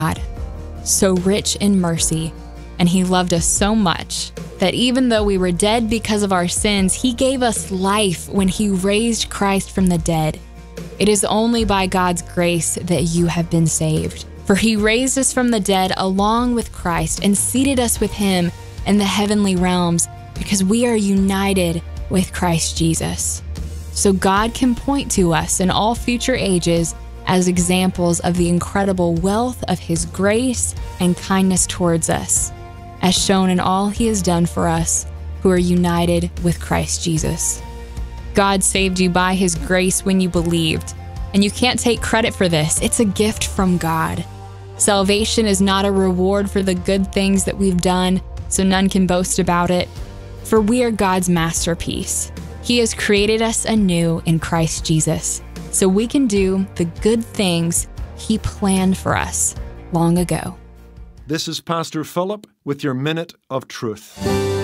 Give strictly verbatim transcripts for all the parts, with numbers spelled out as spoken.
God, so rich in mercy, and he loved us so much that even though we were dead because of our sins, he gave us life when he raised Christ from the dead. It is only by God's grace that you have been saved. For he raised us from the dead along with Christ and seated us with him in the heavenly realms because we are united with Christ Jesus. So God can point to us in all future ages as examples of the incredible wealth of his grace and kindness towards us, as shown in all he has done for us who are united with Christ Jesus. God saved you by his grace when you believed, and you can't take credit for this. It's a gift from God. Salvation is not a reward for the good things that we've done, so none can boast about it, for we are God's masterpiece. He has created us anew in Christ Jesus, so we can do the good things he planned for us long ago. This is Pastor Philip with your Minute of Truth.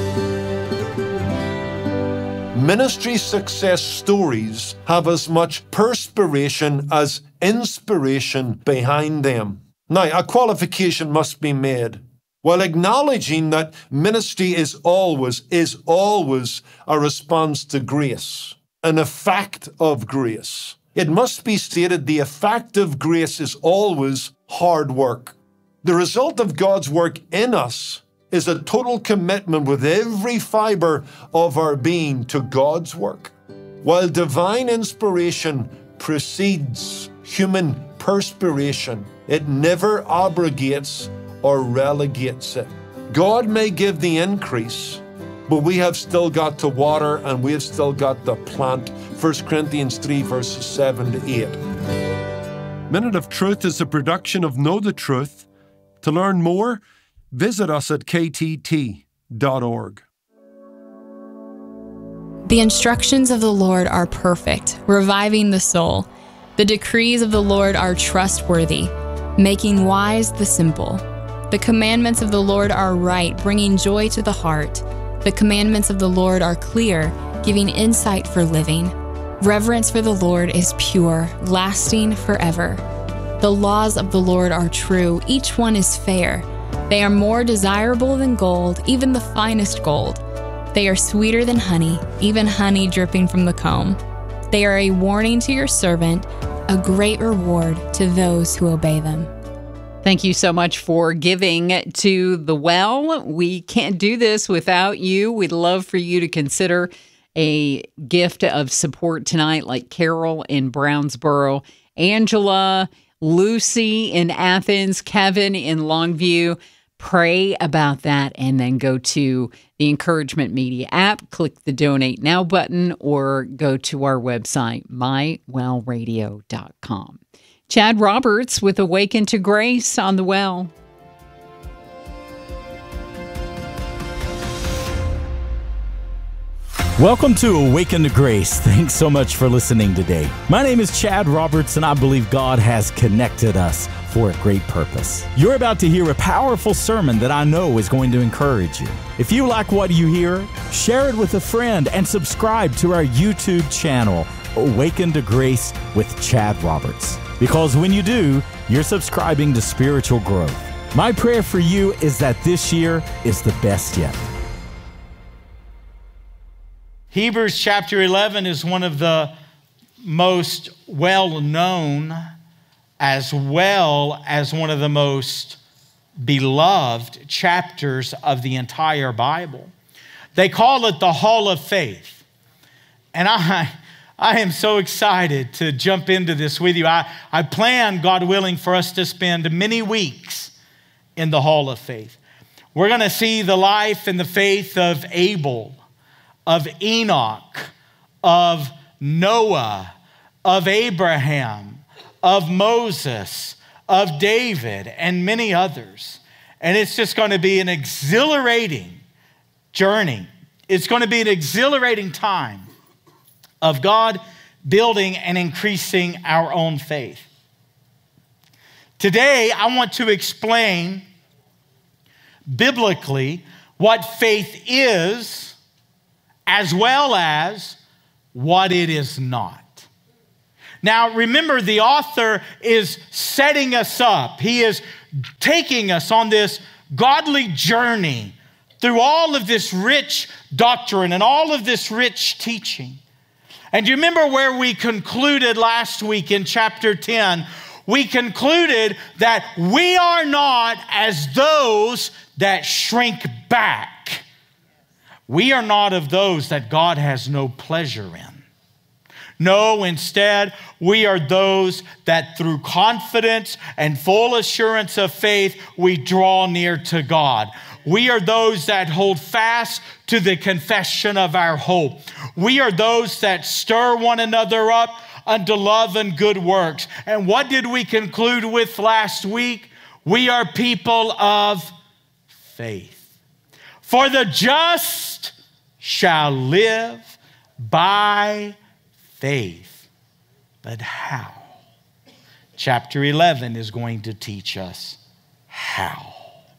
Ministry success stories have as much perspiration as inspiration behind them. Now, a qualification must be made. While acknowledging that ministry is always, is always a response to grace, an effect of grace, it must be stated the effect of grace is always hard work. The result of God's work in us is a total commitment with every fiber of our being to God's work. While divine inspiration precedes human perspiration, it never abrogates or relegates it. God may give the increase, but we have still got to water and we have still got to plant. First Corinthians three, verses seven to eight. Minute of Truth is a production of Know the Truth. To learn more, visit us at k t t dot org. The instructions of the Lord are perfect, reviving the soul. The decrees of the Lord are trustworthy, making wise the simple. The commandments of the Lord are right, bringing joy to the heart. The commandments of the Lord are clear, giving insight for living. Reverence for the Lord is pure, lasting forever. The laws of the Lord are true, each one is fair. They are more desirable than gold, even the finest gold. They are sweeter than honey, even honey dripping from the comb. They are a warning to your servant, a great reward to those who obey them. Thank you so much for giving to The Well. We can't do this without you. We'd love for you to consider a gift of support tonight, like Carol in Brownsboro, Angela, Lucy in Athens, Kevin in Longview. Pray about that and then go to the Encouragement Media app, click the Donate Now button, or go to our website, my well radio dot com. Chad Roberts with Awaken to Grace on The Well. Welcome to Awaken to Grace. Thanks so much for listening today. My name is Chad Roberts, and I believe God has connected us for a great purpose. You're about to hear a powerful sermon that I know is going to encourage you. If you like what you hear, share it with a friend and subscribe to our YouTube channel, Awaken to Grace with Chad Roberts. Because when you do, you're subscribing to spiritual growth. My prayer for you is that this year is the best yet. Hebrews chapter eleven is one of the most well-known as well as one of the most beloved chapters of the entire Bible. They call it the Hall of Faith. And I, I am so excited to jump into this with you. I, I plan, God willing, for us to spend many weeks in the Hall of Faith. We're going to see the life and the faith of Abel, of Enoch, of Noah, of Abraham, of Moses, of David, and many others. And it's just going to be an exhilarating journey. It's going to be an exhilarating time of God building and increasing our own faith. Today, I want to explain biblically what faith is, as well as what it is not. Now, remember, the author is setting us up. He is taking us on this godly journey through all of this rich doctrine and all of this rich teaching. And do you remember where we concluded last week in chapter ten? We concluded that we are not as those that shrink back. We are not of those that God has no pleasure in. No, instead, we are those that through confidence and full assurance of faith, we draw near to God. We are those that hold fast to the confession of our hope. We are those that stir one another up unto love and good works. And what did we conclude with last week? We are people of faith. For the just shall live by faith. But how? Chapter eleven is going to teach us how.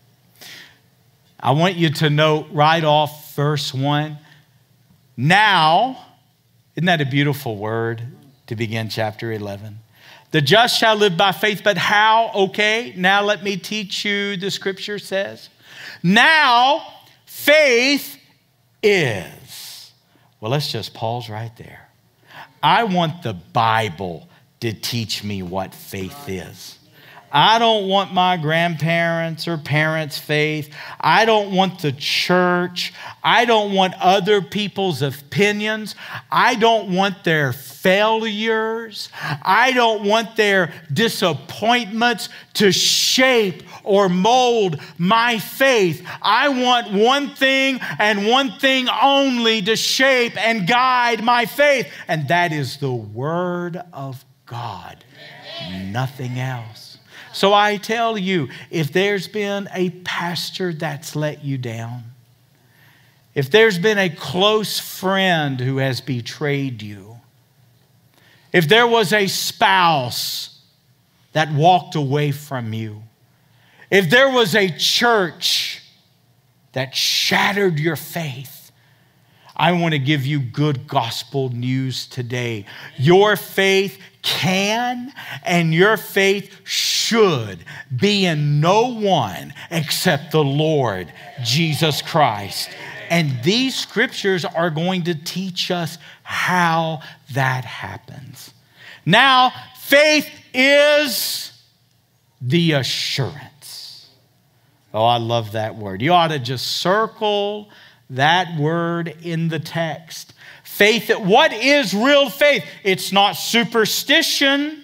I want you to note right off verse one. Now, isn't that a beautiful word to begin chapter eleven? The just shall live by faith, but how? Okay, now let me teach you, the scripture says. Now, faith is. Well, let's just pause right there. I want the Bible to teach me what faith is. I don't want my grandparents or parents' faith. I don't want the church. I don't want other people's opinions. I don't want their failures. I don't want their disappointments to shape or mold my faith. I want one thing and one thing only to shape and guide my faith, and that is the Word of God. Nothing else. So I tell you, if there's been a pastor that's let you down, if there's been a close friend who has betrayed you, if there was a spouse that walked away from you, if there was a church that shattered your faith, I want to give you good gospel news today. Your faith can and your faith should be in no one except the Lord Jesus Christ. And these scriptures are going to teach us how that happens. Now, faith is the assurance. Oh, I love that word. You ought to just circle that word in the text. Faith, what is real faith? It's not superstition.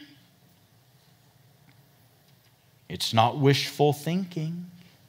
It's not wishful thinking.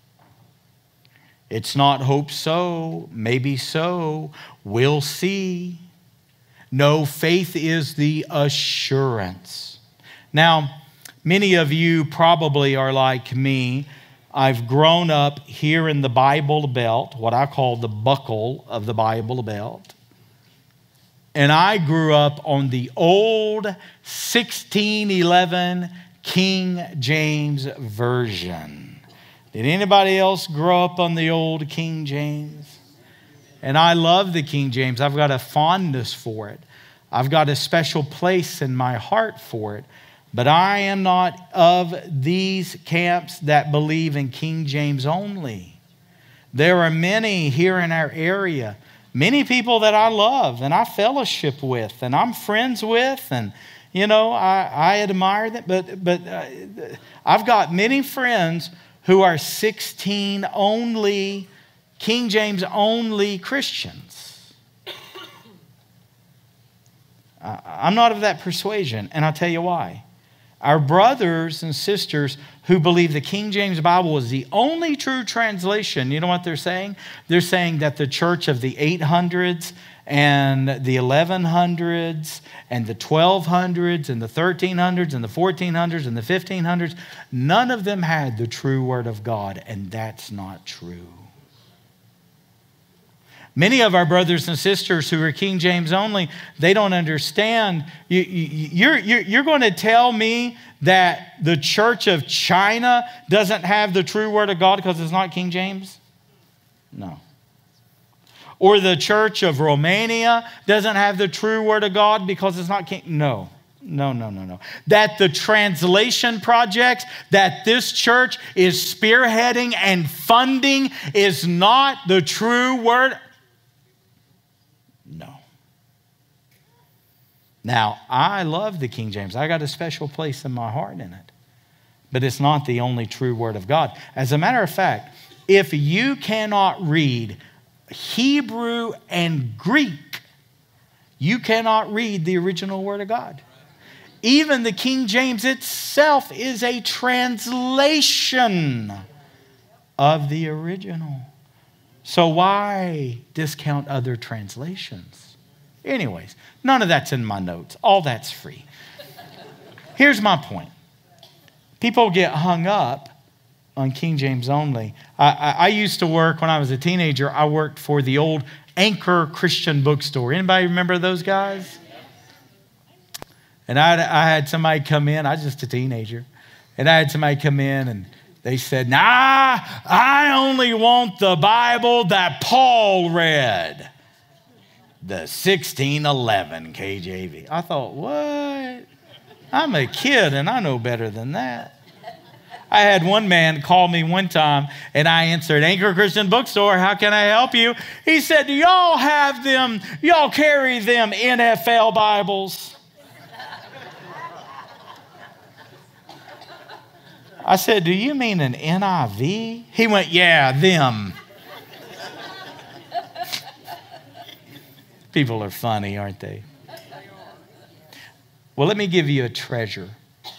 It's not hope so, maybe so, we'll see. No, faith is the assurance. Now, many of you probably are like me. I've grown up here in the Bible Belt, what I call the buckle of the Bible Belt. And I grew up on the old sixteen eleven King James Version. Did anybody else grow up on the old King James? And I love the King James. I've got a fondness for it. I've got a special place in my heart for it. But I am not of these camps that believe in King James only. There are many here in our area, many people that I love and I fellowship with and I'm friends with, and you know, I, I admire them. But, but uh, I've got many friends who are sixteen only, King James only Christians. I'm not of that persuasion, and I'll tell you why. Our brothers and sisters who believe the King James Bible is the only true translation, you know what they're saying? They're saying that the church of the eight hundreds and the eleven hundreds and the twelve hundreds and the thirteen hundreds and the fourteen hundreds and the fifteen hundreds, none of them had the true Word of God, and that's not true. Many of our brothers and sisters who are King James only, they don't understand. You, you, you're, you're, you're going to tell me that the Church of China doesn't have the true Word of God because it's not King James? No. Or the Church of Romania doesn't have the true Word of God because it's not King? No. No, no, no, no. That the translation projects that this church is spearheading and funding is not the true word. No. Now, I love the King James. I got a special place in my heart in it. But it's not the only true word of God. As a matter of fact, if you cannot read Hebrew and Greek, you cannot read the original word of God. Even the King James itself is a translation of the original. So why discount other translations? Anyways, none of that's in my notes. All that's free. Here's my point. People get hung up on King James only. I, I, I used to work, when I was a teenager, I worked for the old Anchor Christian Bookstore. Anybody remember those guys? And I, I had somebody come in, I was just a teenager, and I had somebody come in and they said, nah, I only want the Bible that Paul read. The sixteen eleven K J V. I thought, what? I'm a kid and I know better than that. I had one man call me one time and I answered, Anchor Christian Bookstore, how can I help you? He said, do y'all have them, y'all carry them N F L Bibles? I said, do you mean an N I V? He went, yeah, them. People are funny, aren't they? Well, let me give you a treasure.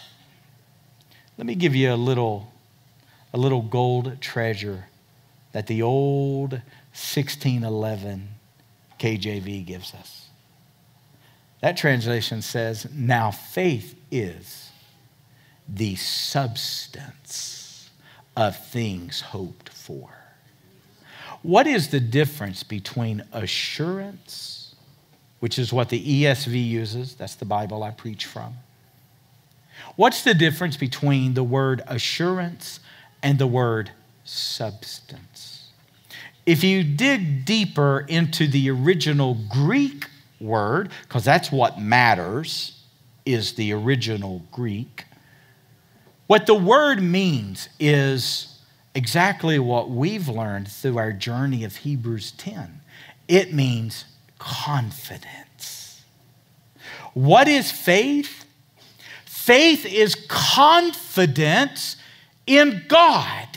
Let me give you a little, a little gold treasure that the old sixteen eleven K J V gives us. That translation says, now faith is the substance of things hoped for. What is the difference between assurance, which is what the E S V uses, that's the Bible I preach from. What's the difference between the word assurance and the word substance? If you dig deeper into the original Greek word, because that's what matters, is the original Greek. What the word means is exactly what we've learned through our journey of Hebrews ten. It means confidence. What is faith? Faith is confidence in God,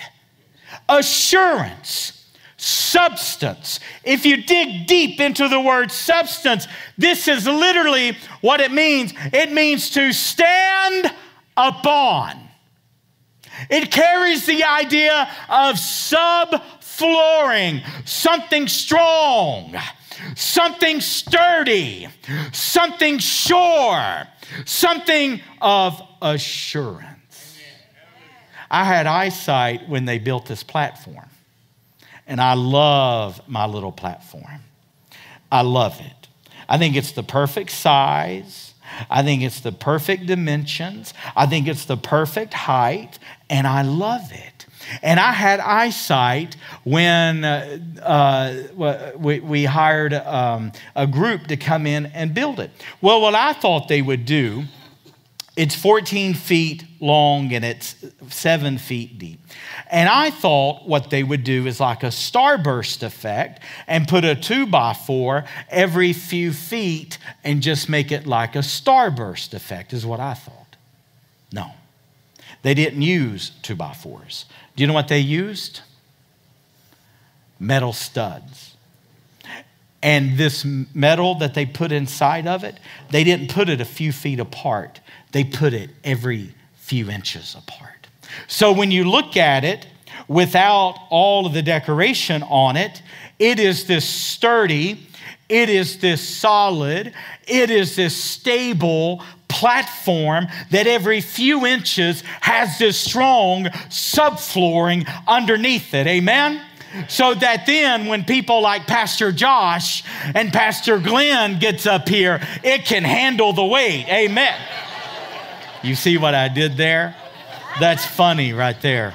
assurance, substance. If you dig deep into the word substance, this is literally what it means. It means to stand upon. It carries the idea of subflooring, something strong, something sturdy, something sure, something of assurance. I had eyesight when they built this platform, and I love my little platform. I love it. I think it's the perfect size. I think it's the perfect dimensions. I think it's the perfect height, and I love it. And I had eyesight when uh, uh, we, we hired um, a group to come in and build it. Well, what I thought they would do, it's fourteen feet long and it's seven feet deep. And I thought what they would do is like a starburst effect and put a two by four every few feet and just make it like a starburst effect is what I thought. No, they didn't use two by fours. Do you know what they used? Metal studs. And this metal that they put inside of it, they didn't put it a few feet apart. They put it every few inches apart. So when you look at it without all of the decoration on it, it is this sturdy, it is this solid, it is this stable platform that every few inches has this strong subflooring underneath it. Amen? So that then when people like Pastor Josh and Pastor Glenn gets up here, it can handle the weight. Amen. You see what I did there? That's funny right there.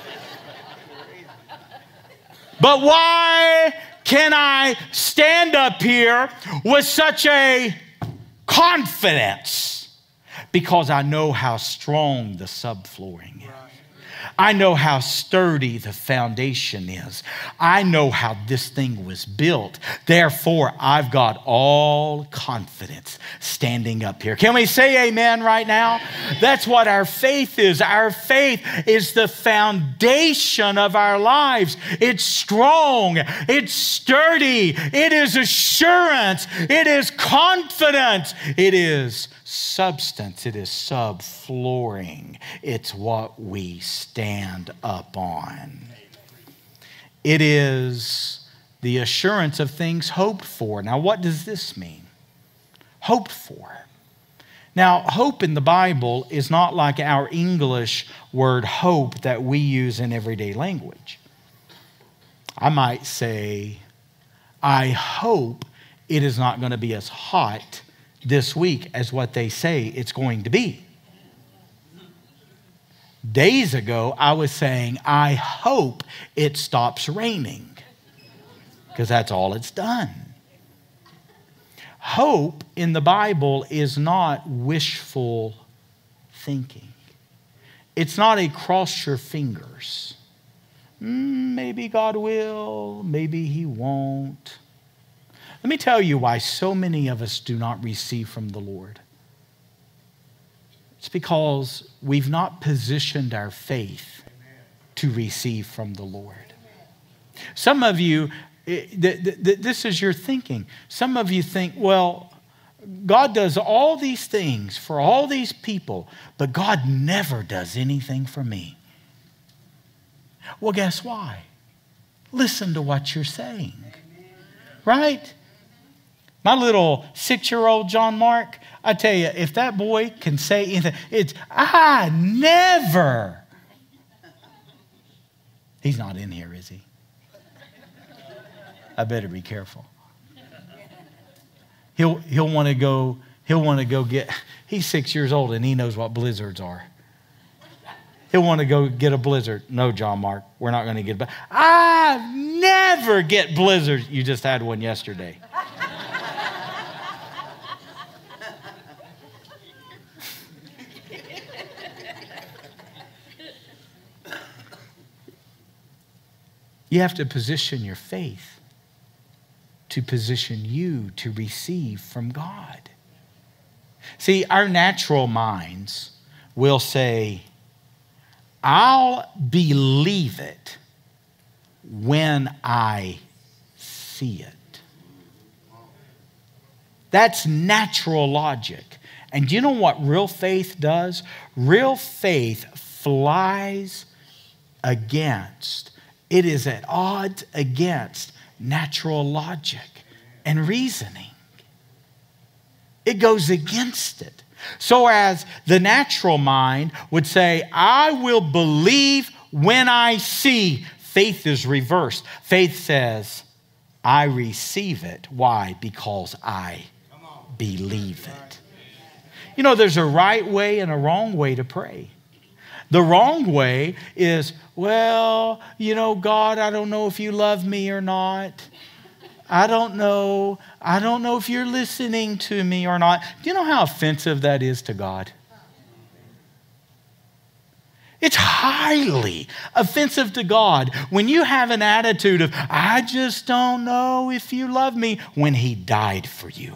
But why can I stand up here with such a confidence Because I know how strong the subflooring is. I know how sturdy the foundation is. I know how this thing was built. Therefore, I've got all confidence standing up here. Can we say amen right now? That's what our faith is. Our faith is the foundation of our lives. It's strong. It's sturdy. It is assurance. It is confidence. It is substance. It is subflooring. It's what we stand up on. It is the assurance of things hoped for. Now, what does this mean? Hoped for. Now, hope in the Bible is not like our English word hope that we use in everyday language. I might say, I hope it is not going to be as hot this week as what they say it's going to be. Days ago, I was saying, I hope it stops raining, because that's all it's done. Hope in the Bible is not wishful thinking. It's not a cross your fingers. Mm, maybe God will, maybe He won't. Let me tell you why so many of us do not receive from the Lord. It's because we've not positioned our faith to receive from the Lord. Some of you, this is your thinking. Some of you think, well, God does all these things for all these people, but God never does anything for me. Well, guess why? Listen to what you're saying. Right? My little six-year-old John Mark, I tell you, if that boy can say anything, it's, I never. He's not in here, is he? I better be careful. He'll, he'll want to go, he'll want to go get, he's six years old and he knows what blizzards are. He'll want to go get a blizzard. No, John Mark, we're not going to get, I never get blizzards. You just had one yesterday. You have to position your faith to position you to receive from God. See, our natural minds will say, I'll believe it when I see it. That's natural logic. And do you know what real faith does? Real faith flies against, it is at odds against natural logic and reasoning. It goes against it. So as the natural mind would say, I will believe when I see, faith is reversed. Faith says, I receive it. Why? Because I believe it. You know, there's a right way and a wrong way to pray. The wrong way is, well, you know, God, I don't know if you love me or not. I don't know. I don't know if you're listening to me or not. Do you know how offensive that is to God? It's highly offensive to God when you have an attitude of, I just don't know if you love me, when He died for you.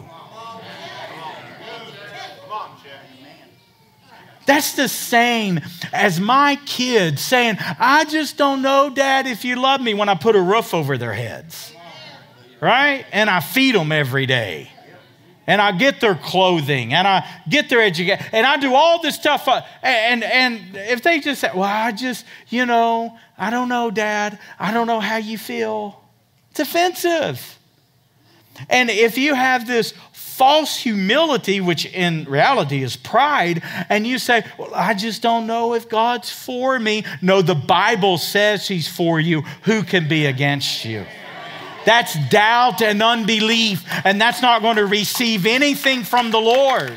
That's the same as my kids saying, I just don't know, Dad, if you love me, when I put a roof over their heads. Right? And I feed them every day. And I get their clothing. And I get their education. And I do all this stuff. And, and if they just say, well, I just, you know, I don't know, Dad. I don't know how you feel. It's offensive. And if you have this false humility, which in reality is pride, and you say, well, I just don't know if God's for me. No, the Bible says He's for you. Who can be against you? That's doubt and unbelief, and that's not going to receive anything from the Lord.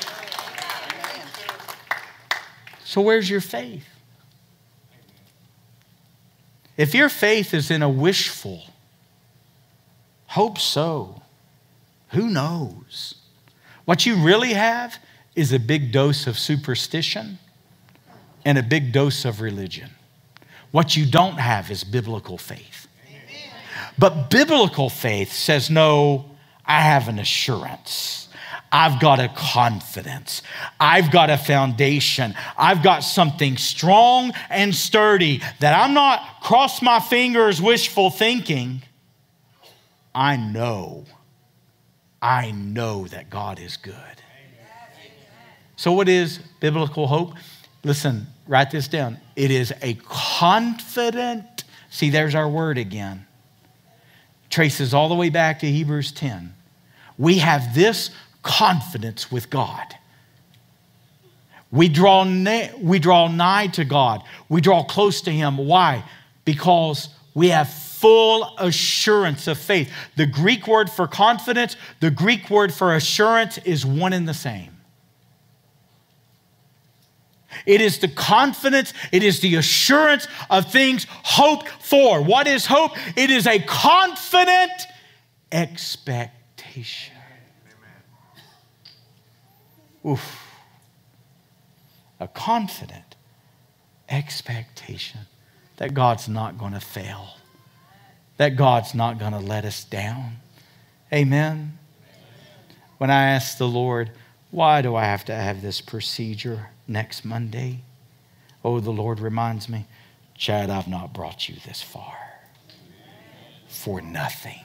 So where's your faith? If your faith is in a wishful, hope so, who knows? What you really have is a big dose of superstition and a big dose of religion. What you don't have is biblical faith. But biblical faith says, no, I have an assurance. I've got a confidence. I've got a foundation. I've got something strong and sturdy that I'm not cross my fingers wishful thinking. I know, I know that God is good. So what is biblical hope? Listen, write this down. It is a confident, see, there's our word again. Traces all the way back to Hebrews ten. We have this confidence with God. We draw, na- we draw nigh to God. We draw close to Him. Why? Because we have full assurance of faith. The Greek word for confidence, the Greek word for assurance is one and the same. It is the confidence, it is the assurance of things hoped for. What is hope? It is a confident expectation. Oof. A confident expectation that God's not going to fail, that God's not going to let us down. Amen. When I asked the Lord, why do I have to have this procedure next Monday? Oh, the Lord reminds me, Chad, I've not brought you this far for nothing.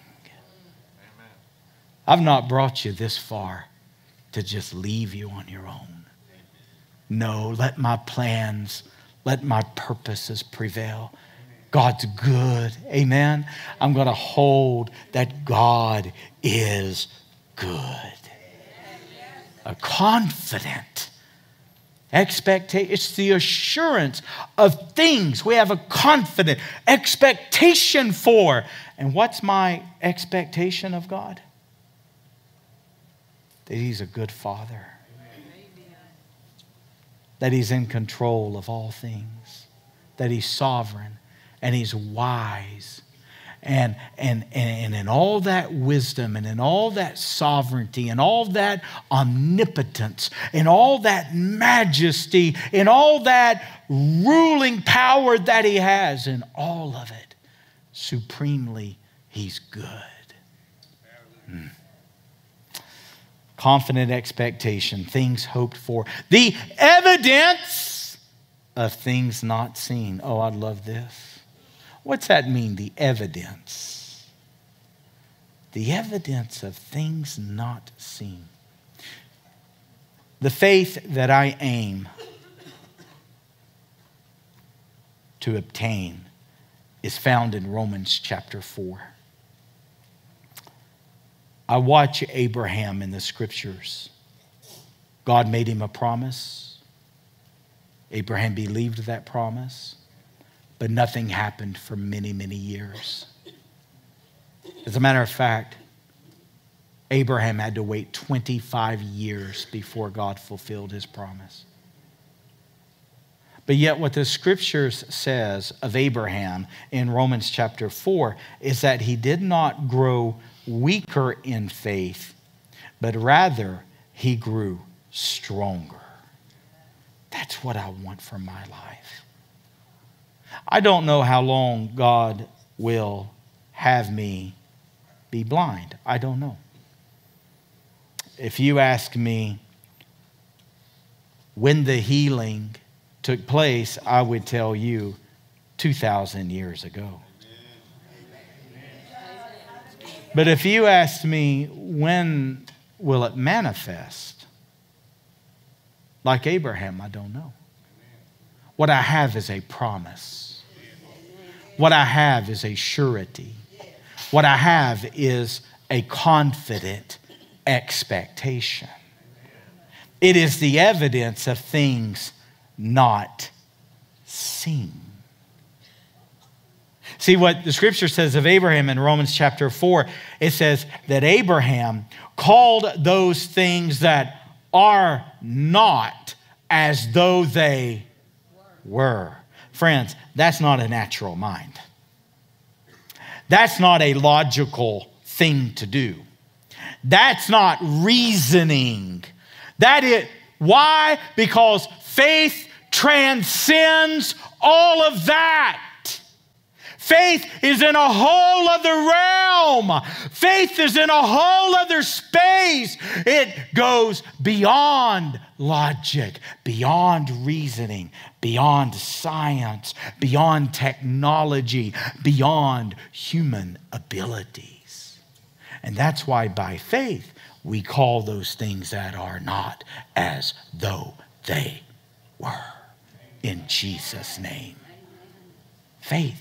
I've not brought you this far to just leave you on your own. No, let my plans, let my purposes prevail. God's good. Amen. I'm going to hold that God is good. A confident expectation. It's the assurance of things we have a confident expectation for. And what's my expectation of God? That He's a good Father. That He's in control of all things. That He's sovereign and He's wise. And, and, and in all that wisdom and in all that sovereignty and all that omnipotence and all that majesty and all that ruling power that He has, in all of it, supremely, He's good. Hmm. Confident expectation, things hoped for. The evidence of things not seen. Oh, I love this. What's that mean, the evidence? The evidence of things not seen. The faith that I aim to obtain is found in Romans chapter four. I watch Abraham in the scriptures. God made him a promise. Abraham believed that promise. But nothing happened for many, many years. As a matter of fact, Abraham had to wait twenty-five years before God fulfilled His promise. But yet what the scriptures says of Abraham in Romans chapter four is that he did not grow weaker in faith, but rather he grew stronger. That's what I want for my life. I don't know how long God will have me be blind. I don't know. If you ask me when the healing took place, I would tell you two thousand years ago. But if you asked me when will it manifest, like Abraham, I don't know. What I have is a promise. What I have is a surety. What I have is a confident expectation. It is the evidence of things not seen. See what the scripture says of Abraham in Romans chapter four. It says that Abraham called those things that are not as though they were. Friends, that's not a natural mind. That's not a logical thing to do. That's not reasoning. That is, Why? Because faith transcends all of that. Faith is in a whole other realm. Faith is in a whole other space. It goes beyond logic, beyond reasoning, beyond science, beyond technology, beyond human abilities. And that's why by faith, we call those things that are not as though they were. In Jesus' name. Faith.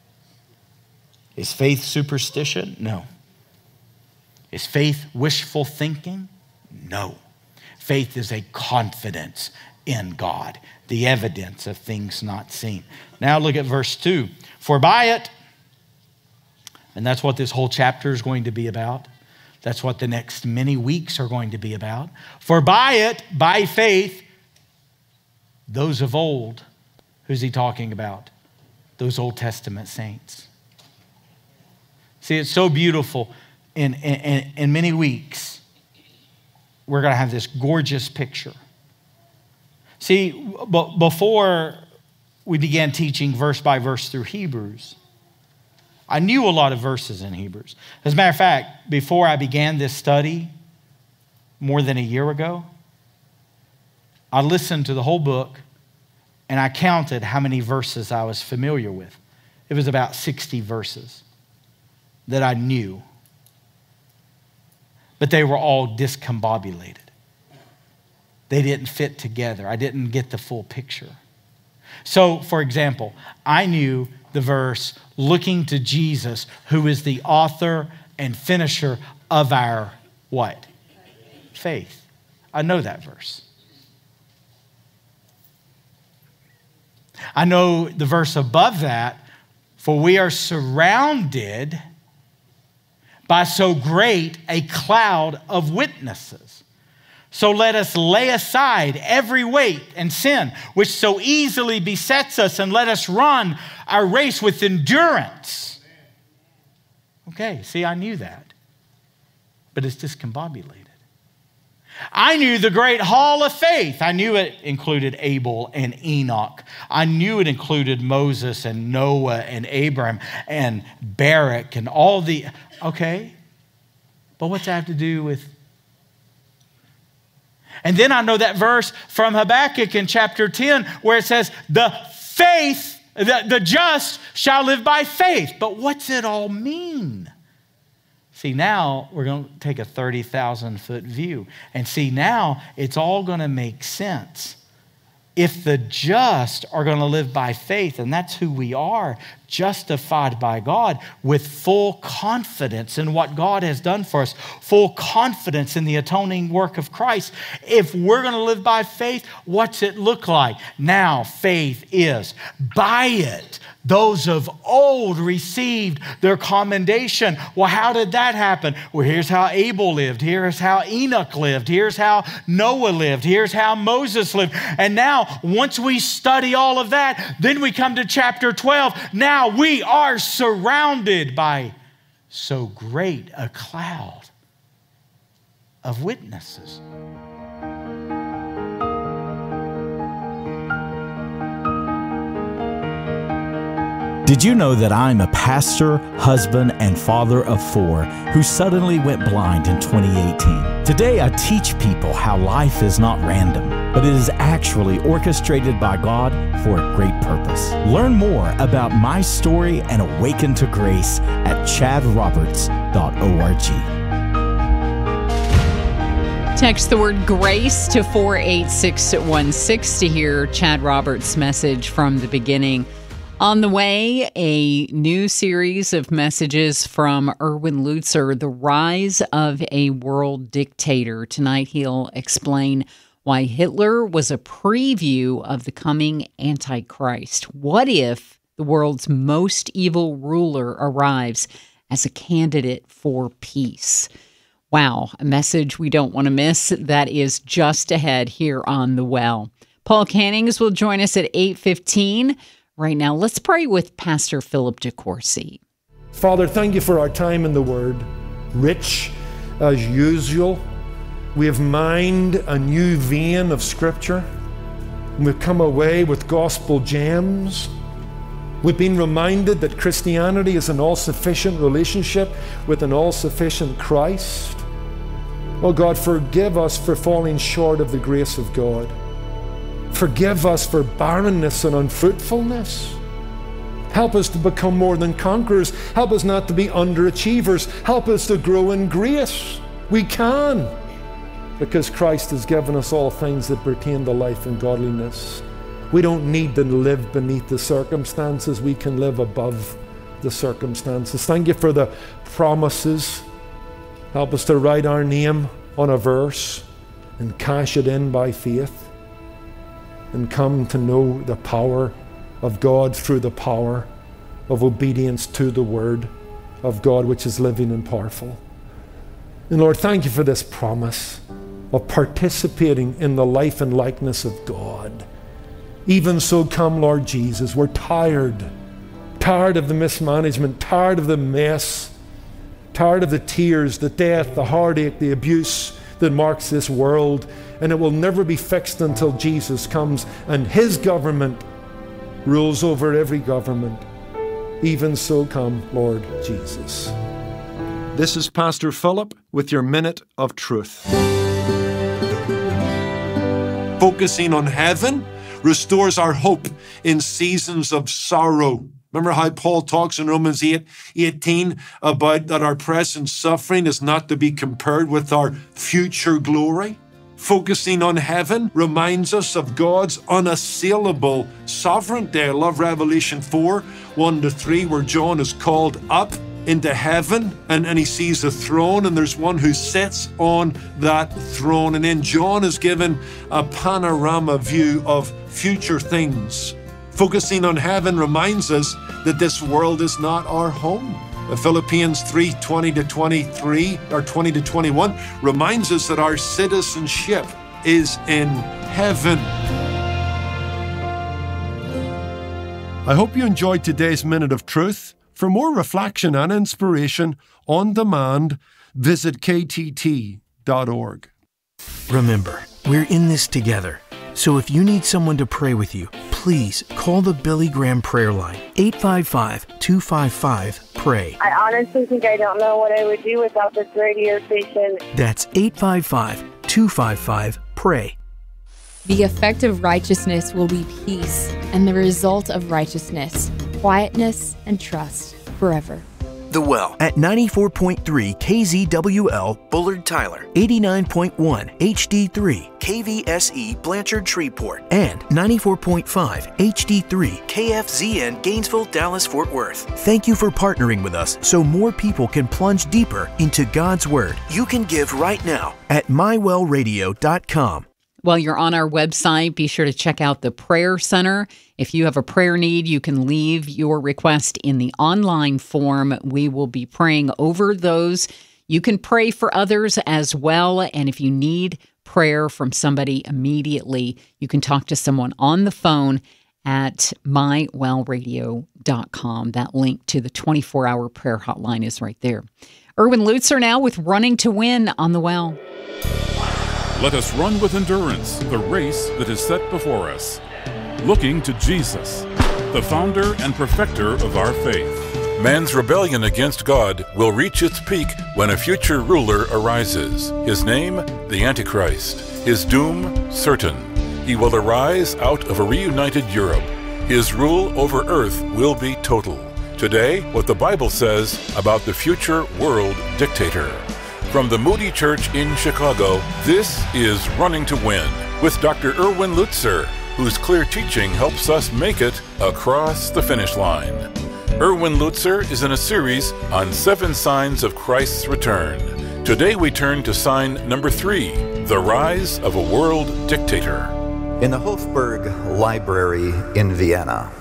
Is faith superstition? No. Is faith wishful thinking? No. Faith is a confidence in God, the evidence of things not seen. Now look at verse two. For by it, and that's what this whole chapter is going to be about. That's what the next many weeks are going to be about. For by it, by faith, those of old, who's he talking about? Those Old Testament saints. See, it's so beautiful. In, in, in many weeks, we're going to have this gorgeous picture. See, b- before we began teaching verse by verse through Hebrews, I knew a lot of verses in Hebrews. As a matter of fact, before I began this study more than a year ago, I listened to the whole book and I counted how many verses I was familiar with. It was about sixty verses that I knew. But they were all discombobulated. They didn't fit together. I didn't get the full picture. So, for example, I knew the verse, looking to Jesus, who is the author and finisher of our what? Faith. I know that verse. I know the verse above that, for we are surrounded by so great a cloud of witnesses. So let us lay aside every weight and sin which so easily besets us, and let us run our race with endurance. Okay, see, I knew that, but it's discombobulated. I knew the great hall of faith. I knew it included Abel and Enoch. I knew it included Moses and Noah and Abraham and Barak and all the... Okay, but what's that have to do with... And then I know that verse from Habakkuk in chapter ten where it says, the faith, the, the just shall live by faith. But what's it all mean? See, now we're going to take a thirty thousand foot view. And see, now it's all going to make sense. If the just are going to live by faith, and that's who we are, justified by God, with full confidence in what God has done for us, full confidence in the atoning work of Christ. If we're going to live by faith, what's it look like? Now, faith is by it. Those of old received their commendation. Well, how did that happen? Well, here's how Abel lived. Here's how Enoch lived. Here's how Noah lived. Here's how Moses lived. And now, once we study all of that, then we come to chapter twelve. Now we are surrounded by so great a cloud of witnesses. Did you know that I'm a pastor, husband, and father of four who suddenly went blind in twenty eighteen? Today, I teach people how life is not random, but it is actually orchestrated by God for a great purpose. Learn more about my story and awaken to grace at chad roberts dot org. Text the word grace to four eight six one six to hear Chad Roberts' message from the beginning. On the way, a new series of messages from Erwin Lutzer, The Rise of a World Dictator. Tonight, he'll explain why Hitler was a preview of the coming Antichrist. What if the world's most evil ruler arrives as a candidate for peace? Wow, a message we don't want to miss. That is just ahead here on The Well. Paul Cannings will join us at eight fifteen. Right now, let's pray with Pastor Philip DeCourcy. Father, thank you for our time in the Word, rich as usual. We have mined a new vein of Scripture. We've come away with gospel gems. We've been reminded that Christianity is an all-sufficient relationship with an all-sufficient Christ. Oh God, forgive us for falling short of the grace of God. Forgive us for barrenness and unfruitfulness. Help us to become more than conquerors. Help us not to be underachievers. Help us to grow in grace. We can, because Christ has given us all things that pertain to life and godliness. We don't need to live beneath the circumstances. We can live above the circumstances. Thank you for the promises. Help us to write our name on a verse and cash it in by faith and come to know the power of God through the power of obedience to the Word of God, which is living and powerful. And Lord, thank you for this promise of participating in the life and likeness of God. Even so, come, Lord Jesus. We're tired, tired of the mismanagement, tired of the mess, tired of the tears, the death, the heartache, the abuse that marks this world. And it will never be fixed until Jesus comes and His government rules over every government. Even so, come, Lord Jesus. This is Pastor Philip with your Minute of Truth. Focusing on heaven restores our hope in seasons of sorrow. Remember how Paul talks in Romans eight eighteen about that our present suffering is not to be compared with our future glory? Focusing on heaven reminds us of God's unassailable sovereignty. I love Revelation four, one to three, where John is called up into heaven and, and he sees a throne and there's one who sits on that throne. And then John is given a panorama view of future things. Focusing on heaven reminds us that this world is not our home. Philippians three twenty to twenty-three or twenty to twenty-one reminds us that our citizenship is in heaven. I hope you enjoyed today's Minute of Truth. For more reflection and inspiration on demand, visit k t t dot org. Remember, we're in this together. So if you need someone to pray with you, please call the Billy Graham Prayer Line, eight five five, two five five, pray. I honestly think I don't know what I would do without this radio station. That's eight five five, two five five, pray. The effect of righteousness will be peace, and the result of righteousness, quietness and trust forever. The Well at ninety-four point three K Z W L Bullard Tyler, eighty-nine point one H D three K V S E Blanchard Shreveport, and ninety-four point five H D three K F Z N Gainesville, Dallas, Fort Worth. Thank you for partnering with us so more people can plunge deeper into God's Word. You can give right now at my well radio dot com. While you're on our website, be sure to check out the Prayer Center. If you have a prayer need, you can leave your request in the online form. We will be praying over those. You can pray for others as well. And if you need prayer from somebody immediately, you can talk to someone on the phone at my well radio dot com. That link to the twenty-four hour prayer hotline is right there. Erwin Lutzer now with Running to Win on the Well. Let us run with endurance the race that is set before us, looking to Jesus, the founder and perfecter of our faith. Man's rebellion against God will reach its peak when a future ruler arises. His name, the Antichrist. His doom, certain. He will arise out of a reunited Europe. His rule over earth will be total. Today, what the Bible says about the future world dictator. From the Moody Church in Chicago, this is Running to Win with Doctor Erwin Lutzer, whose clear teaching helps us make it across the finish line. Erwin Lutzer is in a series on seven signs of Christ's return. Today we turn to sign number three, the rise of a world dictator. In the Hofburg Library in Vienna,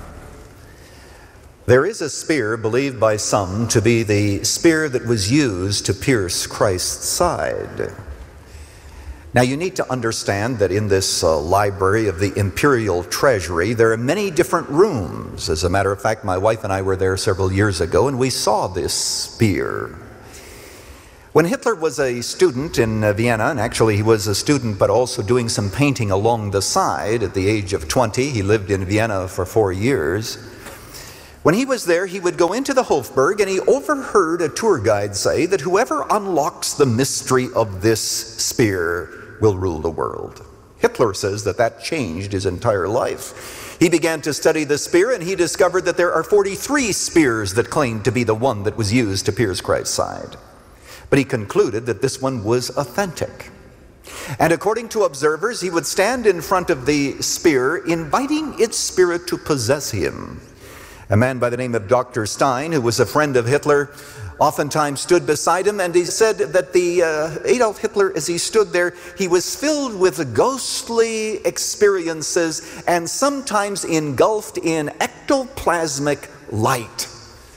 there is a spear believed by some to be the spear that was used to pierce Christ's side. Now you need to understand that in this uh, library of the Imperial Treasury, there are many different rooms. As a matter of fact, my wife and I were there several years ago and we saw this spear. When Hitler was a student in uh, Vienna, and actually he was a student but also doing some painting along the side at the age of twenty, he lived in Vienna for four years. When he was there, he would go into the Hofburg, and he overheard a tour guide say that whoever unlocks the mystery of this spear will rule the world. Hitler says that that changed his entire life. He began to study the spear, and he discovered that there are forty-three spears that claimed to be the one that was used to pierce Christ's side. But he concluded that this one was authentic. And according to observers, he would stand in front of the spear, inviting its spirit to possess him. A man by the name of Doctor Stein, who was a friend of Hitler, oftentimes stood beside him, and he said that the uh, Adolf Hitler, as he stood there, he was filled with ghostly experiences and sometimes engulfed in ectoplasmic light.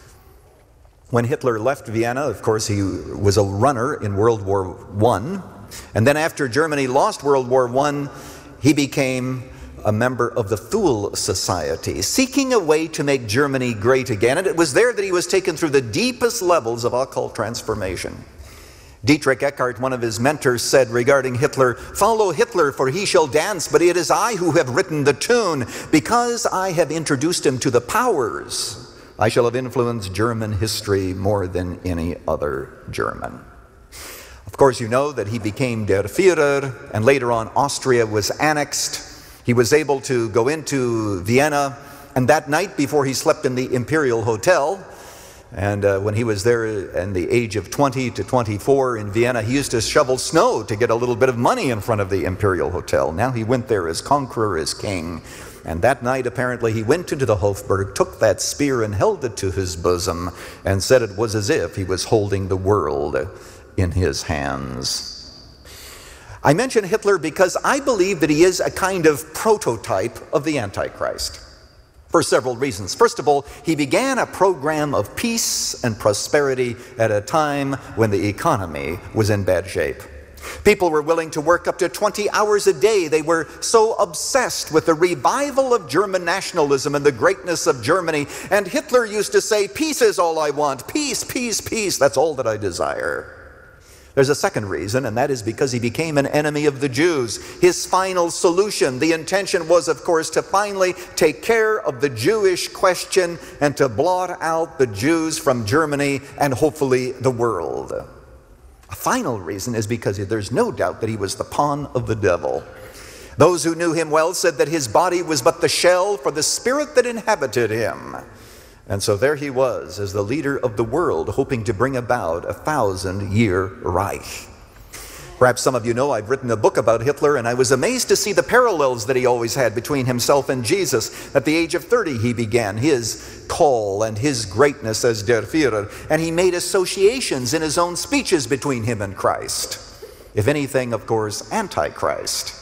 When Hitler left Vienna, of course, he was a runner in World War One, and then after Germany lost World War One, he became a member of the Thule Society, seeking a way to make Germany great again. And it was there that he was taken through the deepest levels of occult transformation. Dietrich Eckart, one of his mentors, said regarding Hitler, "Follow Hitler, for he shall dance, but it is I who have written the tune. Because I have introduced him to the powers, I shall have influenced German history more than any other German." Of course, you know that he became Der Führer, and later on Austria was annexed. He was able to go into Vienna, and that night before he slept in the Imperial Hotel, and uh, when he was there in the age of twenty to twenty-four in Vienna, he used to shovel snow to get a little bit of money in front of the Imperial Hotel. Now he went there as conqueror, as king, and that night apparently he went into the Hofburg, took that spear and held it to his bosom, and said it was as if he was holding the world in his hands. I mention Hitler because I believe that he is a kind of prototype of the Antichrist, for several reasons. First of all, he began a program of peace and prosperity at a time when the economy was in bad shape. People were willing to work up to twenty hours a day. They were so obsessed with the revival of German nationalism and the greatness of Germany. And Hitler used to say, "Peace is all I want. Peace, peace, peace. That's all that I desire." There's a second reason, and that is because he became an enemy of the Jews. His final solution, the intention was, of course, to finally take care of the Jewish question and to blot out the Jews from Germany and hopefully the world. A final reason is because there's no doubt that he was the pawn of the devil. Those who knew him well said that his body was but the shell for the spirit that inhabited him. And so there he was as the leader of the world, hoping to bring about a thousand-year Reich. Perhaps some of you know I've written a book about Hitler, and I was amazed to see the parallels that he always had between himself and Jesus. At the age of thirty, he began his call and his greatness as Der Führer, and he made associations in his own speeches between him and Christ. If anything, of course, Antichrist.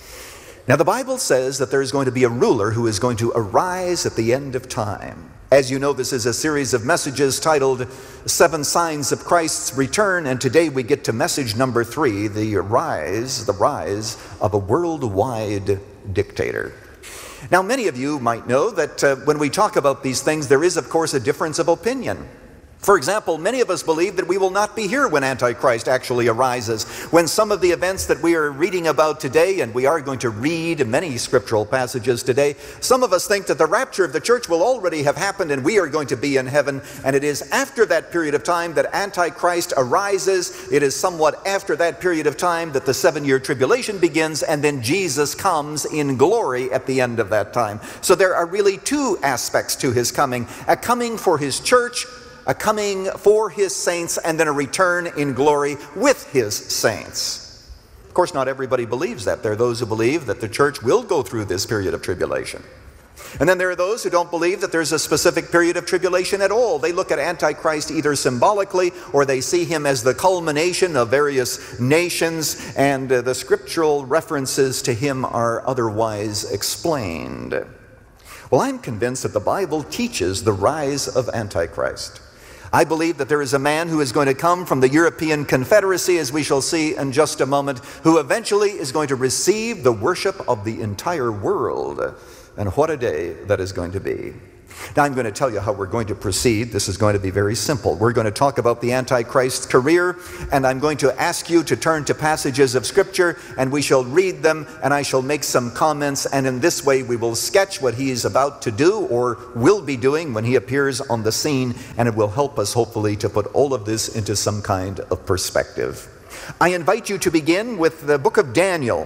Now, the Bible says that there is going to be a ruler who is going to arise at the end of time. As you know, this is a series of messages titled Seven Signs of Christ's Return, and today we get to message number three, the rise, the rise of a worldwide dictator. Now, many of you might know that uh, when we talk about these things, there is, of course, a difference of opinion. For example, many of us believe that we will not be here when Antichrist actually arises. When some of the events that we are reading about today, and we are going to read many scriptural passages today, some of us think that the rapture of the church will already have happened and we are going to be in heaven. And it is after that period of time that Antichrist arises. It is somewhat after that period of time that the seven-year tribulation begins, and then Jesus comes in glory at the end of that time. So there are really two aspects to his coming: a coming for his church, a coming for his saints, and then a return in glory with his saints. Of course, not everybody believes that. There are those who believe that the church will go through this period of tribulation. And then there are those who don't believe that there's a specific period of tribulation at all. They look at Antichrist either symbolically, or they see him as the culmination of various nations, and uh, the scriptural references to him are otherwise explained. Well, I'm convinced that the Bible teaches the rise of Antichrist. I believe that there is a man who is going to come from the European Confederacy, as we shall see in just a moment, who eventually is going to receive the worship of the entire world. And what a day that is going to be. Now I'm going to tell you how we're going to proceed. This is going to be very simple. We're going to talk about the Antichrist's career, and I'm going to ask you to turn to passages of Scripture, and we shall read them, and I shall make some comments, and in this way we will sketch what he is about to do or will be doing when he appears on the scene, and it will help us hopefully to put all of this into some kind of perspective. I invite you to begin with the book of Daniel.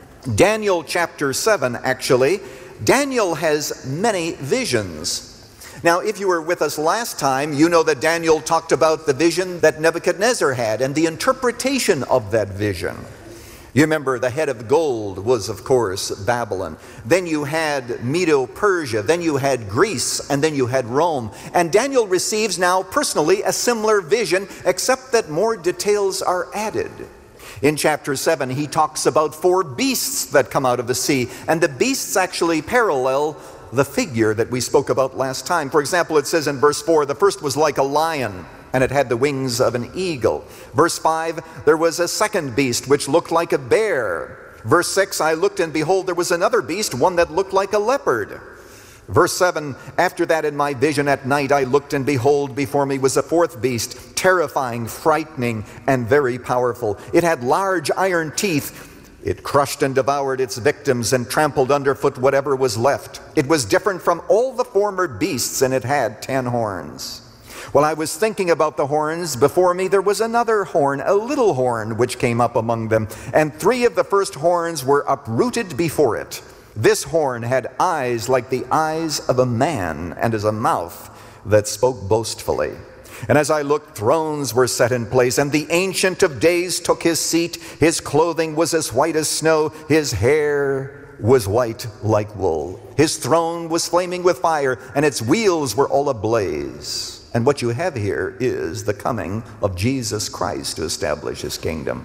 Daniel chapter seven, actually. Daniel has many visions. Now, if you were with us last time, you know that Daniel talked about the vision that Nebuchadnezzar had and the interpretation of that vision. You remember the head of gold was, of course, Babylon. Then you had Medo-Persia. Then you had Greece. And then you had Rome. And Daniel receives now personally a similar vision, except that more details are added. In chapter seven, he talks about four beasts that come out of the sea. And the beasts actually parallel the figure that we spoke about last time. For example, it says in verse four, the first was like a lion, and it had the wings of an eagle. Verse five, there was a second beast which looked like a bear. Verse six, I looked and behold, there was another beast, one that looked like a leopard. Verse seven, after that in my vision at night I looked and behold, before me was a fourth beast, terrifying, frightening, and very powerful. It had large iron teeth. It crushed and devoured its victims and trampled underfoot whatever was left. It was different from all the former beasts, and it had ten horns. While I was thinking about the horns, before me there was another horn, a little horn, which came up among them, and three of the first horns were uprooted before it. This horn had eyes like the eyes of a man, and as a mouth that spoke boastfully. And as I looked, thrones were set in place, and the Ancient of Days took his seat. His clothing was as white as snow. His hair was white like wool. His throne was flaming with fire, and its wheels were all ablaze. And what you have here is the coming of Jesus Christ to establish his kingdom.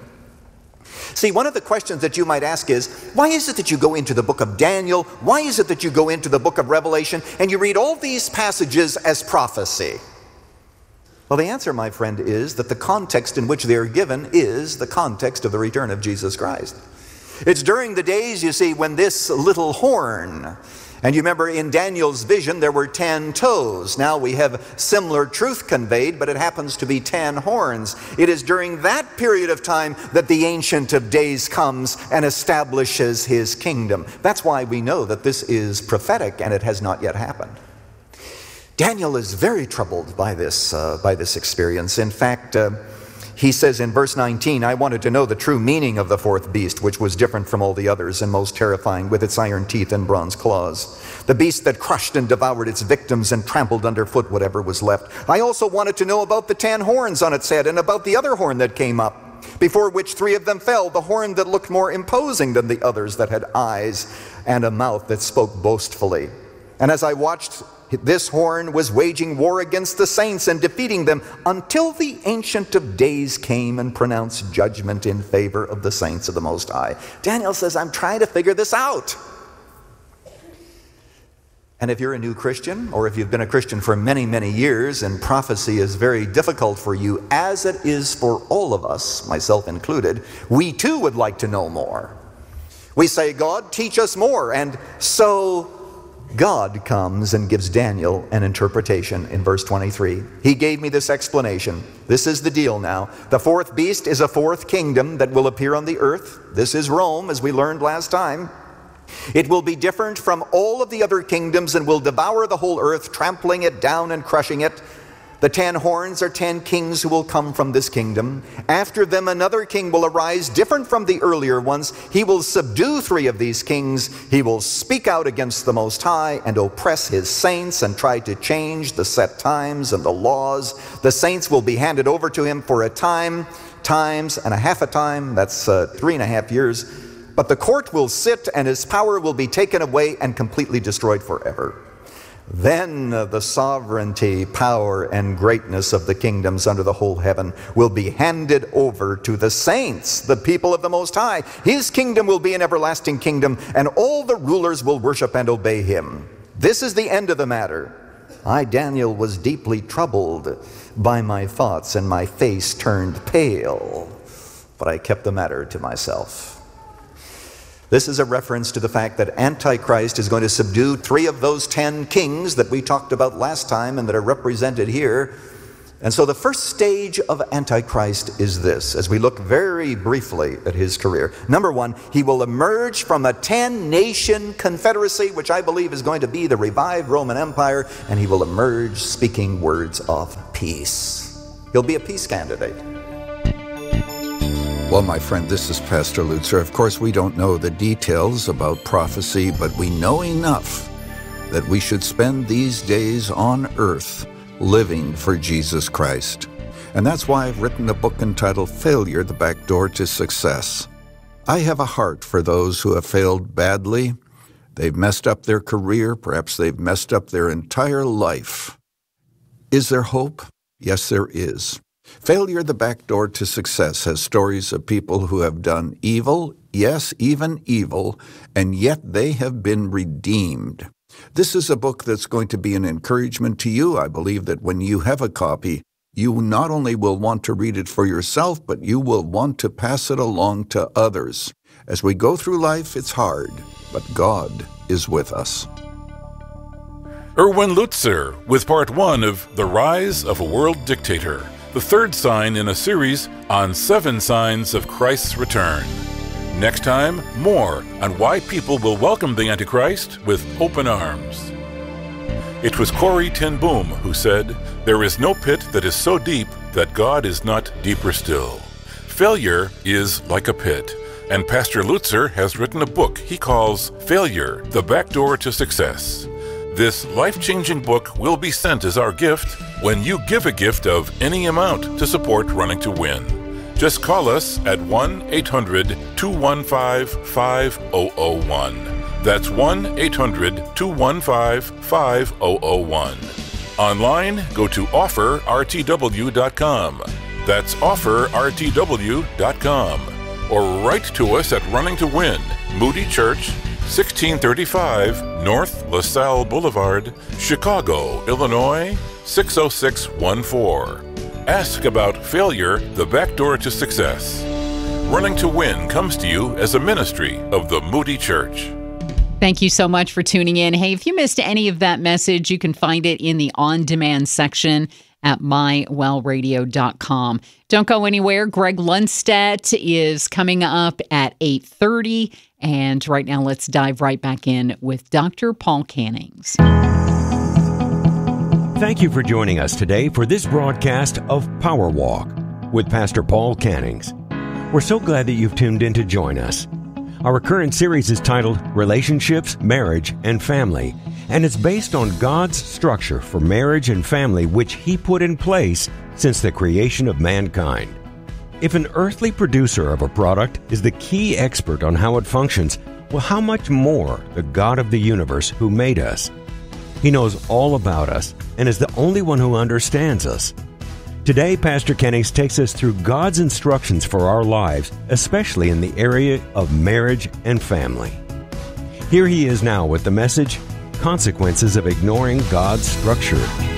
See, one of the questions that you might ask is, why is it that you go into the book of Daniel? Why is it that you go into the book of Revelation, and you read all these passages as prophecy? Well, the answer, my friend, is that the context in which they are given is the context of the return of Jesus Christ. It's during the days, you see, when this little horn, and you remember in Daniel's vision there were ten toes. Now we have similar truth conveyed, but it happens to be ten horns. It is during that period of time that the Ancient of Days comes and establishes his kingdom. That's why we know that this is prophetic and it has not yet happened. Daniel is very troubled by this, uh, by this experience. In fact, uh, he says in verse nineteen, I wanted to know the true meaning of the fourth beast, which was different from all the others and most terrifying, with its iron teeth and bronze claws. The beast that crushed and devoured its victims and trampled underfoot whatever was left. I also wanted to know about the ten horns on its head and about the other horn that came up, before which three of them fell, the horn that looked more imposing than the others, that had eyes and a mouth that spoke boastfully. And as I watched, this horn was waging war against the saints and defeating them until the Ancient of Days came and pronounced judgment in favor of the saints of the Most High. Daniel says, I'm trying to figure this out. And if you're a new Christian, or if you've been a Christian for many, many years, and prophecy is very difficult for you, as it is for all of us, myself included, we too would like to know more. We say, God, teach us more. And so God comes and gives Daniel an interpretation in verse twenty-three. He gave me this explanation. This is the deal now. The fourth beast is a fourth kingdom that will appear on the earth. This is Rome, as we learned last time. It will be different from all of the other kingdoms and will devour the whole earth, trampling it down and crushing it. The ten horns are ten kings who will come from this kingdom. After them another king will arise, different from the earlier ones. He will subdue three of these kings. He will speak out against the Most High and oppress his saints and try to change the set times and the laws. The saints will be handed over to him for a time, times and a half a time. That's uh, three and a half years. But the court will sit and his power will be taken away and completely destroyed forever. Then uh, the sovereignty, power, and greatness of the kingdoms under the whole heaven will be handed over to the saints, the people of the Most High. His kingdom will be an everlasting kingdom, and all the rulers will worship and obey him. This is the end of the matter. I, Daniel, was deeply troubled by my thoughts, and my face turned pale, but I kept the matter to myself. This is a reference to the fact that Antichrist is going to subdue three of those ten kings that we talked about last time and that are represented here. And so the first stage of Antichrist is this, as we look very briefly at his career. Number one, he will emerge from a ten-nation confederacy, which I believe is going to be the revived Roman Empire, and he will emerge speaking words of peace. He'll be a peace candidate. Well, my friend, this is Pastor Lutzer. Of course, we don't know the details about prophecy, but we know enough that we should spend these days on earth living for Jesus Christ. And that's why I've written a book entitled Failure, the Back Door to Success. I have a heart for those who have failed badly. They've messed up their career. Perhaps they've messed up their entire life. Is there hope? Yes, there is. Failure, the Back Door to Success has stories of people who have done evil, yes, even evil, and yet they have been redeemed. This is a book that's going to be an encouragement to you. I believe that when you have a copy, you not only will want to read it for yourself, but you will want to pass it along to others. As we go through life, it's hard, but God is with us. Erwin Lutzer with part one of The Rise of a World Dictator, the third sign in a series on seven signs of Christ's return. Next time, more on why people will welcome the Antichrist with open arms. It was Corrie ten Boom who said, "There is no pit that is so deep that God is not deeper still." Failure is like a pit, and Pastor Lutzer has written a book he calls Failure, the Back Door to Success. This life-changing book will be sent as our gift when you give a gift of any amount to support Running to Win. Just call us at one eight hundred two one five five zero zero one. That's one eight hundred two one five five zero zero one. Online, go to offer r t w dot com. That's offer r t w dot com. Or write to us at Running to Win, Moody Church, sixteen thirty-five North LaSalle Boulevard, Chicago, Illinois, six oh six one four. Ask about Failure, the Back Door to Success. Running to Win comes to you as a ministry of the Moody Church. Thank you so much for tuning in. Hey, if you missed any of that message, you can find it in the on-demand section at my well radio dot com. Don't go anywhere. Greg Lundstedt is coming up at eight thirty. And right now, let's dive right back in with Doctor Paul Cannings. Thank you for joining us today for this broadcast of Power Walk with Pastor Paul Cannings. We're so glad that you've tuned in to join us. Our current series is titled Relationships, Marriage, and Family, and it's based on God's structure for marriage and family, which He put in place since the creation of mankind. If an earthly producer of a product is the key expert on how it functions, well, how much more the God of the universe who made us? He knows all about us and is the only one who understands us. Today, Pastor Cannings takes us through God's instructions for our lives, especially in the area of marriage and family. Here he is now with the message, Consequences of Ignoring God's Structure.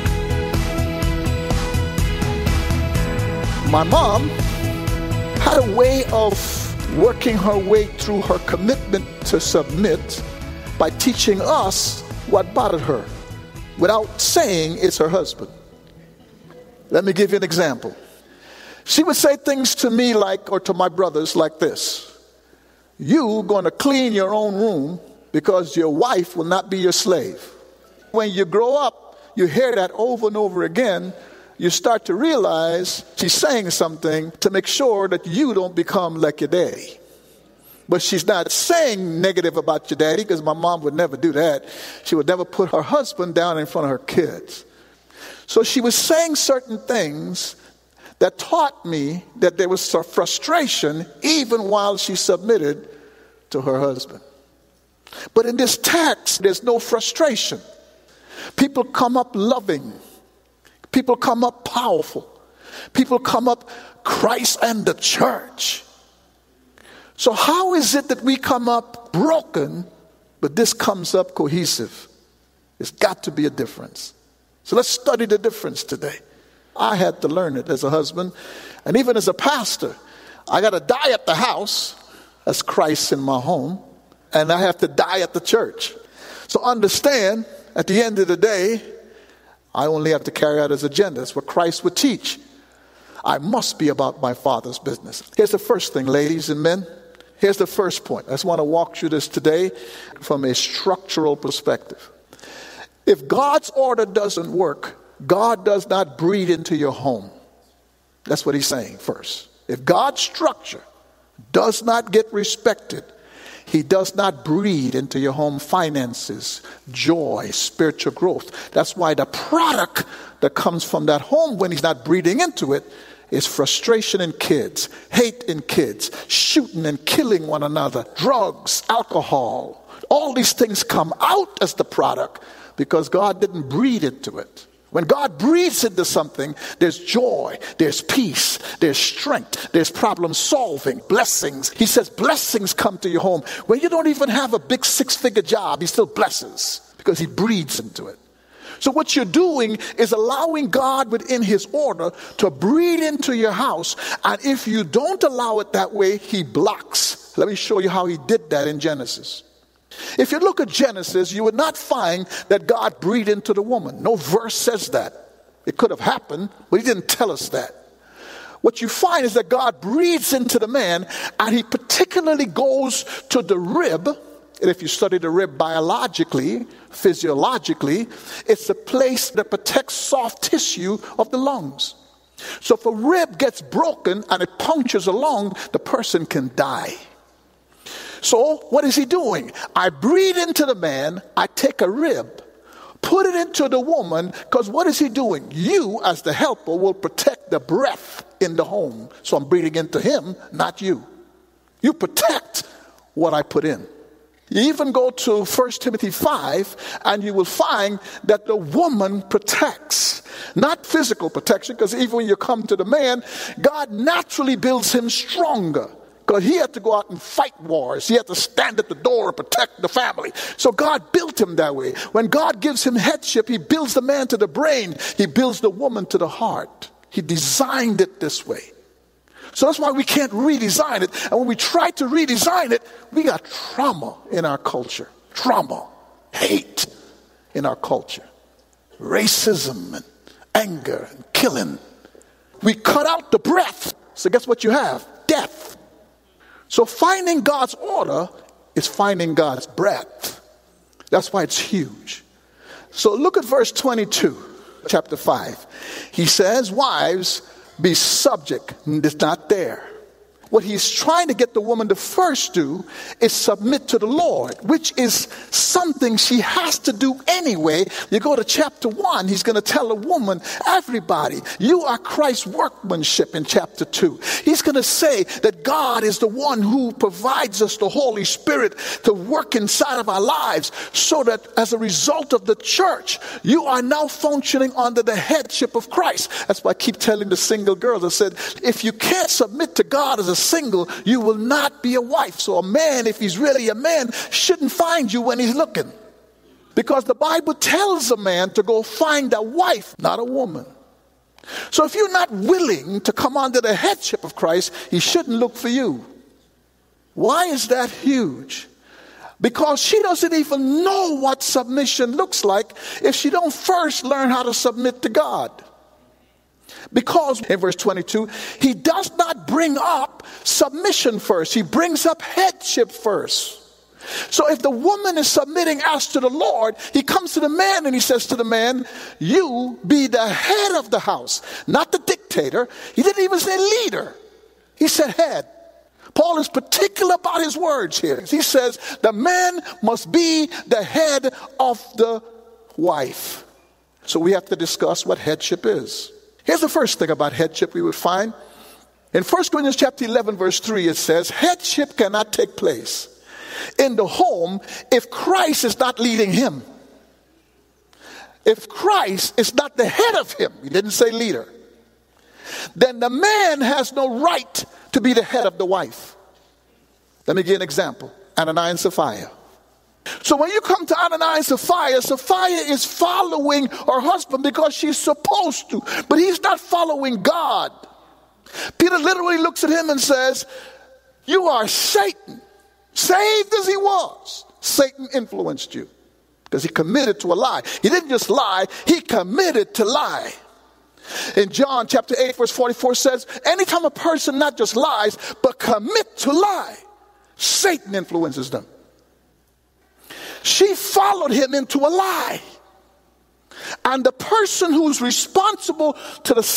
My mom had a way of working her way through her commitment to submit by teaching us what bothered her without saying it's her husband. Let me give you an example. She would say things to me like, or to my brothers like this: "You going to clean your own room because your wife will not be your slave." When you grow up, you hear that over and over again. You start to realize she's saying something to make sure that you don't become like your daddy. But she's not saying negative about your daddy, because my mom would never do that. She would never put her husband down in front of her kids. So she was saying certain things that taught me that there was some frustration even while she submitted to her husband. But in this text, there's no frustration. People come up loving. People come up powerful. People come up Christ and the church. So how is it that we come up broken, but this comes up cohesive? There's got to be a difference. So let's study the difference today. I had to learn it as a husband, and even as a pastor. I got to die at the house as Christ in my home, and I have to die at the church. So understand, at the end of the day, I only have to carry out his agenda. That's what Christ would teach. I must be about my Father's business. Here's the first thing, ladies and men. Here's the first point. I just want to walk through this today from a structural perspective. If God's order doesn't work, God does not breathe into your home. That's what he's saying first. If God's structure does not get respected, he does not breathe into your home finances, joy, spiritual growth. That's why the product that comes from that home, when he's not breathing into it, is frustration in kids, hate in kids, shooting and killing one another, drugs, alcohol. All these things come out as the product because God didn't breathe into it. When God breathes into something, there's joy, there's peace, there's strength, there's problem solving, blessings. He says blessings come to your home. When you don't even have a big six-figure job, he still blesses because he breathes into it. So what you're doing is allowing God within his order to breathe into your house. And if you don't allow it that way, he blocks. Let me show you how he did that in Genesis. If you look at Genesis, you would not find that God breathed into the woman. No verse says that. It could have happened, but he didn't tell us that. What you find is that God breathes into the man, and he particularly goes to the rib. And if you study the rib biologically, physiologically, it's a place that protects soft tissue of the lungs. So if a rib gets broken and it punctures a lung, the person can die. So what is he doing? I breathe into the man, I take a rib, put it into the woman, because what is he doing? You, as the helper, will protect the breath in the home. So I'm breathing into him, not you. You protect what I put in. You even go to First Timothy five, and you will find that the woman protects. Not physical protection, because even when you come to the man, God naturally builds him stronger. Because he had to go out and fight wars. He had to stand at the door and protect the family. So God built him that way. When God gives him headship, he builds the man to the brain. He builds the woman to the heart. He designed it this way. So that's why we can't redesign it. And when we try to redesign it, we got trauma in our culture. Trauma, hate in our culture. Racism and anger and killing. We cut out the breath. So guess what you have? Death. So finding God's order is finding God's breath. That's why it's huge. So look at verse twenty-two, chapter five. He says, wives, be subject. And it's not there. What he's trying to get the woman to first do is submit to the Lord, which is something she has to do anyway. You go to chapter one, he's going to tell a woman, everybody, you are Christ's workmanship in chapter two. He's going to say that God is the one who provides us the Holy Spirit to work inside of our lives so that as a result of the church, you are now functioning under the headship of Christ. That's why I keep telling the single girls, I said, if you can't submit to God as a single, you will not be a wife. So a man, if he's really a man, shouldn't find you when he's looking. Because the Bible tells a man to go find a wife, not a woman. So if you're not willing to come under the headship of Christ, he shouldn't look for you. Why is that huge? Because she doesn't even know what submission looks like if she don't first learn how to submit to God. Because in verse twenty-two, he does not bring up submission first. He brings up headship first. So if the woman is submitting as to the Lord, he comes to the man and he says to the man, you be the head of the house, not the dictator. He didn't even say leader. He said head. Paul is particular about his words here. He says the man must be the head of the wife. So we have to discuss what headship is. Here's the first thing about headship we would find. In First Corinthians chapter eleven, verse three, it says, headship cannot take place in the home if Christ is not leading him. If Christ is not the head of him, he didn't say leader, then the man has no right to be the head of the wife. Let me give you an example. Ananias and Sapphira. So when you come to Ananias and Sapphira, Sapphira is following her husband because she's supposed to, but he's not following God. Peter literally looks at him and says, you are Satan. saved as he was, Satan influenced you because he committed to a lie. He didn't just lie, he committed to lie. In John chapter eight verse forty-four says, anytime a person not just lies, but commit to lie, Satan influences them. She followed him into a lie. And the person who's responsible to the